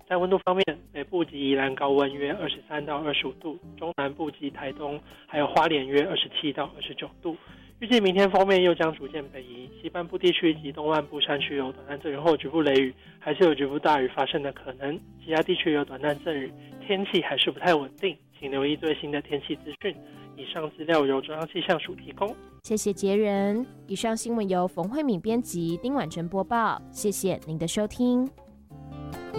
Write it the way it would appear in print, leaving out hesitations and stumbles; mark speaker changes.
Speaker 1: 在温度方面，北部及宜兰高温约23到25度，中南部及台东还有花莲约27到29度。预计明天锋面又将逐渐北移，西半部地区及东半部山区有短暂阵雨或局部雷雨，还是有局部大雨发生的可能。其他地区有短暂阵雨，天气还是不太稳定，请留意最新的天气资讯。以上资料由中央气象署提供。
Speaker 2: 谢谢杰人。以上新闻由冯慧敏编辑，丁婉晨播报。谢谢您的收听。